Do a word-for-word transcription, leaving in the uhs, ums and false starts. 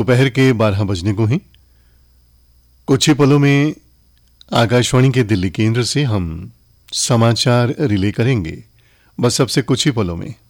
दोपहर के बारह बजने को ही कुछ ही पलों में आकाशवाणी के दिल्ली केंद्र से हम समाचार रिले करेंगे। बस अब से कुछ ही पलों में।